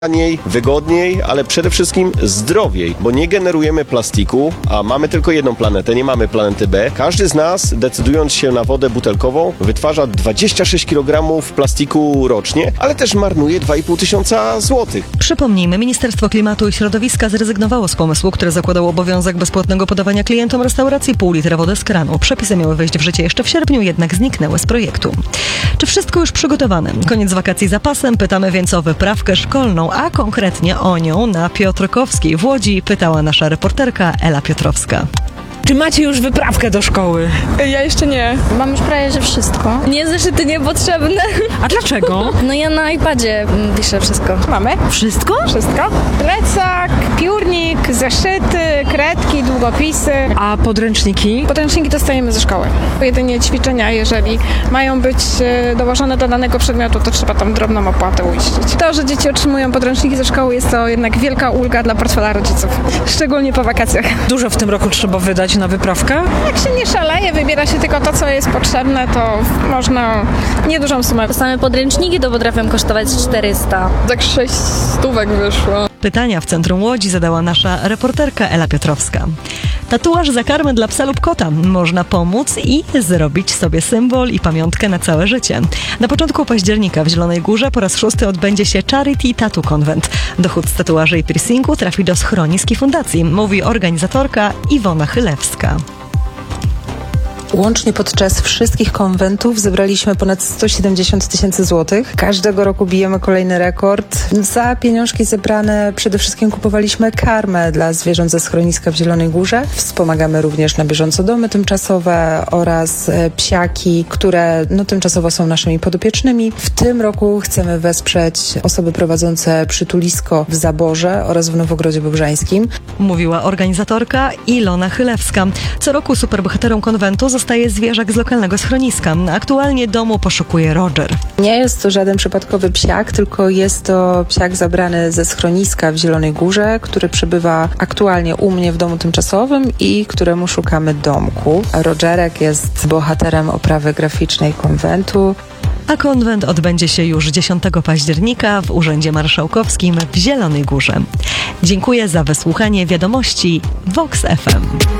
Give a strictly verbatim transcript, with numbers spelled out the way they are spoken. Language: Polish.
taniej, wygodniej, ale przede wszystkim zdrowiej, bo nie generujemy plastiku, a mamy tylko jedną planetę, nie mamy planety B. Każdy z nas, decydując się na wodę butelkową, wytwarza dwadzieścia sześć kilogramów plastiku rocznie, ale też marnuje dwa i pół tysiąca złotych. Przypomnijmy, Ministerstwo Klimatu i Środowiska zrezygnowało z pomysłu, który zakładał obowiązek bezpłatnego podawania klientom restauracji pół litra wody z kranu. Przepisy miały wejść w życie jeszcze w sierpniu, jednak zniknęły z projektu. Czy wszystko już przygotowane? Koniec wakacji za pasem, pytamy więc o wyprawkę szkolną, a konkretnie o nią na Piotrkowskiej w Łodzi pytała nasza reporterka Ela Piotrowska. Czy macie już wyprawkę do szkoły? Ja jeszcze nie. Mam już prawie, że wszystko. Nie, zeszyty niepotrzebne. A dlaczego? No ja na iPadzie piszę wszystko. Mamy? Wszystko? Wszystko. Plecak, piórnik, zeszyty, kredki, długopisy. A podręczniki? Podręczniki dostajemy ze szkoły. Jedynie ćwiczenia, jeżeli mają być dołożone do danego przedmiotu, to trzeba tam drobną opłatę uiścić. To, że dzieci otrzymują podręczniki ze szkoły, jest to jednak wielka ulga dla portfela rodziców. Szczególnie po wakacjach. Dużo w tym roku trzeba wydać na wyprawkę? Jak się nie szaleje, wybiera się tylko to, co jest potrzebne, to można niedużą sumę. Same podręczniki to potrafią kosztować czterysta. Tak sześć stówek wyszło. Pytania w centrum Łodzi zadała nasza reporterka Ela Piotrowska. Tatuaż za karmę dla psa lub kota. Można pomóc i zrobić sobie symbol i pamiątkę na całe życie. Na początku października w Zielonej Górze po raz szósty odbędzie się Charity Tattoo Convent. Dochód z tatuaży i piercingu trafi do schronisk i fundacji, mówi organizatorka Iwona Chylewska. Łącznie podczas wszystkich konwentów zebraliśmy ponad sto siedemdziesiąt tysięcy złotych. Każdego roku bijemy kolejny rekord. Za pieniążki zebrane przede wszystkim kupowaliśmy karmę dla zwierząt ze schroniska w Zielonej Górze. Wspomagamy również na bieżąco domy tymczasowe oraz psiaki, które no, tymczasowo są naszymi podopiecznymi. W tym roku chcemy wesprzeć osoby prowadzące przytulisko w Zaborze oraz w Nowogrodzie Bobrzańskim. Mówiła organizatorka Ilona Chylewska. Co roku superbohaterą konwentu zostaje zwierzak z lokalnego schroniska. Aktualnie domu poszukuje Roger. Nie jest to żaden przypadkowy psiak, tylko jest to psiak zabrany ze schroniska w Zielonej Górze, który przebywa aktualnie u mnie w domu tymczasowym i któremu szukamy domku. Rogerek jest bohaterem oprawy graficznej konwentu. A konwent odbędzie się już dziesiątego października w Urzędzie Marszałkowskim w Zielonej Górze. Dziękuję za wysłuchanie wiadomości Vox F M.